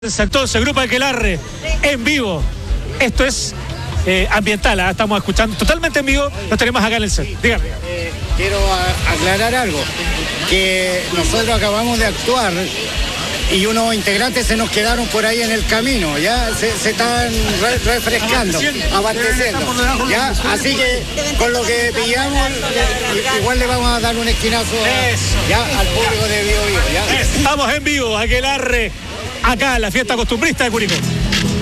Entonces, Grupo Aquelarre en vivo. Esto es ambiental, ¿eh? Estamos escuchando totalmente en vivo. Lo tenemos acá en el set. Dígame. Quiero aclarar algo, que nosotros acabamos de actuar y unos integrantes se nos quedaron por ahí en el camino, ya se están refrescando, abasteciendo, ya, así que con lo que pillamos igual le vamos a dar un esquinazo ya al público de Bio Bio, ya. Estamos en vivo, Aquelarre, acá en la fiesta costumbrista de Curicó.